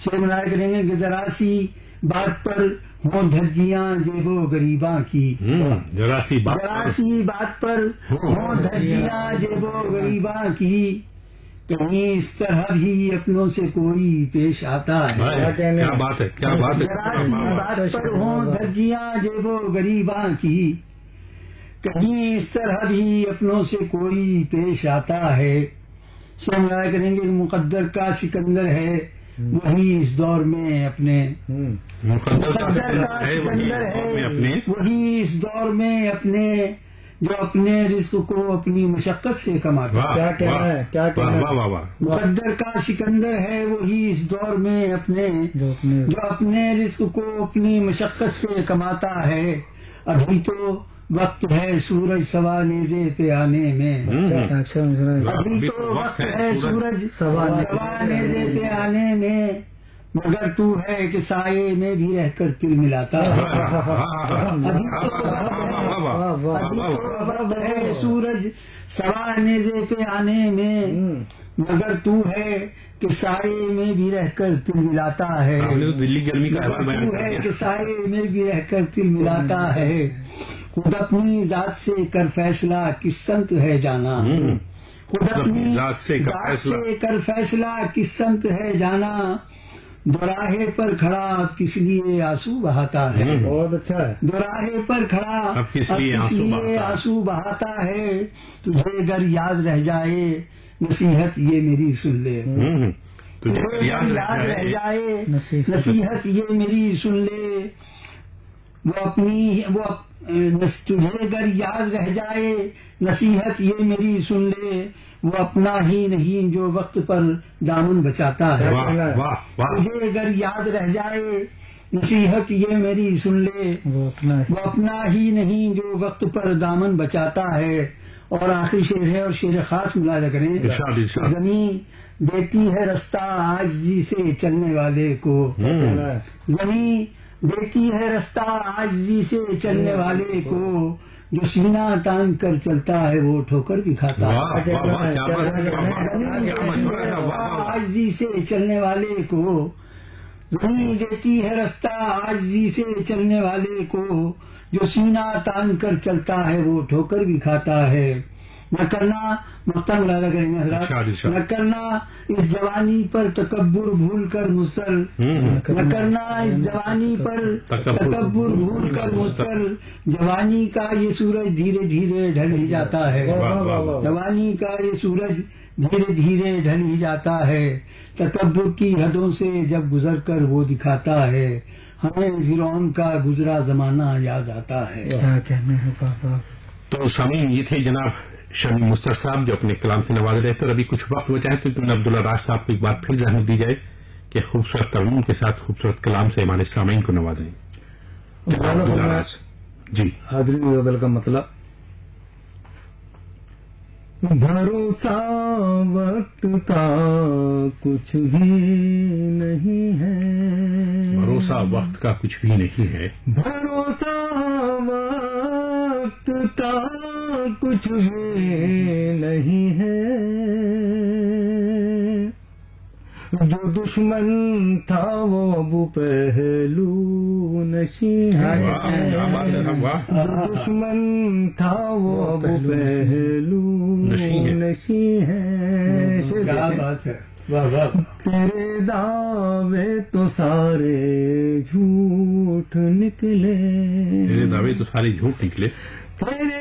شعر ملایا کریں گے کہ ذرا سی بات پر ہوں دھجیاں جیبو غریباں کی، ذرا سی بات پر ہوں دھجیاں جیبو غریباں کی، کہیں اس طرح بھی اپنوں سے کوئی پیش آتا ہے. کیا بات ہے، کیا بات ہے. ذرا سی بات پر ہوں دھجیاں جیبو غریباں کی، کہیں اس طرح بھی اپنوں سے کوئی پیش آتا ہے. شعر ملایا کریں گے مقدر کا سکندر ہے وہی اس دور میں اپنے، مقدر کا سکندر ہے وہی اس دور میں اپنے، جو اپنے رزق کو اپنی مشقت سے کماتا ہے. مقدر کا سکندر ہے وہی اس دور میں اپنے، جو اپنے رزق کو اپنی مشقت سے کماتا ہے. ابھی تو وقت ہے سورج سوا نیزے پہ آنے میں، ابھی تو وقت ہے سورج سوا نیزے پہ آنے میں، مگر تو ہے کہ سائے میں بھی رہ کر تل ملاتا ہے. ابھی تو وقت ہے سورج سوا نیزے پہ آنے میں، مگر تو ہے کہ سائے میں بھی رہ کر تل ملاتا ہے. دلی گرمی کا تو ہے کہ سائے میں بھی رہ کر تل ملاتا ہے. خود اپنی ذات سے کر فیصلہ کس سمت ہے جانا، خود اپنی ذات سے کر فیصلہ کس سمت ہے جانا، دوراہے پر کھڑا کس لیے آنسو بہاتا ہے. بہت اچھا ہے. دوراہے پر کھڑا اب کس لیے آنسو بہاتا ہے، تجھے اگر یاد رہ جائے نصیحت یہ میری سن لے، تجھے یاد رہ جائے نصیحت یہ میری سن لے، تجھے اگر یاد رہ جائے نصیحت یہ میری سن لے، وہ اپنا ہی نہیں جو وقت پر دامن بچاتا ہے. تجھے اگر یاد رہ جائے نصیحت یہ میری سن لے، وہ اپنا ہی نہیں جو وقت پر دامن بچاتا ہے. اور آخری شعر ہے، اور شعر خاص ملاحظہ کریں، زمین دیتی ہے رستہ عاجزی سے چلنے والے کو، زمین دیتی ہے رستہ عاجزی سے چلنے والے کو، جو سینہ تان کر چلتا ہے وہ ٹھوکر بھی کھاتا ہے. عاجزی سے چلنے والے کو، زمین دیتی ہے رستہ عاجزی سے چلنے والے کو، جو سینہ تان کر چلتا ہے وہ ٹھوکر بھی کھاتا ہے. نہ کرنا مختم لالا کریں گے حضرات، نہ کرنا اس جوانی پر تکبر بھول کر مستر، نہ کرنا اس جوانی پر تکبر بھول کر مستر، جوانی کا یہ سورج دھیرے دھیرے ڈھل ہی جاتا ہے، جوانی کا یہ سورج دھیرے دھیرے ڈھل ہی جاتا ہے. تکبر کی حدوں سے جب گزر کر وہ دکھاتا ہے، ہمیں فرعون کا گزرا زمانہ یاد آتا ہے. تو سامعین یہ تھے جناب شمی مستر صاحب جو اپنے کلام سے نواز رہے تھے. اور ابھی کچھ وقت بچا ہے تو عبداللہ راز صاحب کو ایک بار پھر زحمت دی جائے کہ خوبصورت ترنم کے ساتھ خوبصورت کلام سے ہمارے سامعین کو نوازیں. جی حاضرین غزل کا مطلب، بھروسہ وقت کا کچھ بھی نہیں ہے، بھروسہ وقت کا کچھ بھی نہیں ہے، بھروسہ وقت کا کچھ بھی نہیں ہے، جو دشمن تھا وہ اب پہلو نشیں ہے، جو دشمن تھا وہ اب پہلو نشیں ہے. کیا بات ہے، تیرے دعوے تو سارے جھوٹ نکلے، تیرے دعوے تو سارے جھوٹ نکلے، تیرے